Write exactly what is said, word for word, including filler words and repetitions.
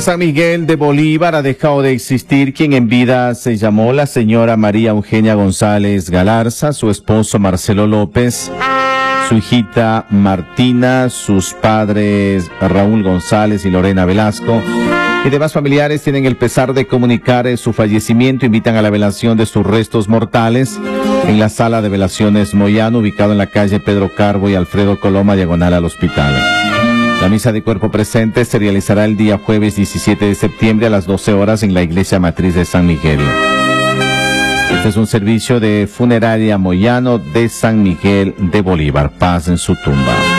En San Miguel de Bolívar ha dejado de existir quien en vida se llamó la señora María Eugenia González Galarza, su esposo Marcelo López, su hijita Martina, sus padres Raúl González y Lorena Velasco y demás familiares tienen el pesar de comunicar su fallecimiento. Invitan a la velación de sus restos mortales en la sala de velaciones Moyano, ubicado en la calle Pedro Carbo y Alfredo Coloma, diagonal al hospital. La misa de cuerpo presente se realizará el día jueves diecisiete de septiembre a las doce horas en la iglesia matriz de San Miguel. Este es un servicio de Funeraria Moyano de San Miguel de Bolívar. Paz en su tumba.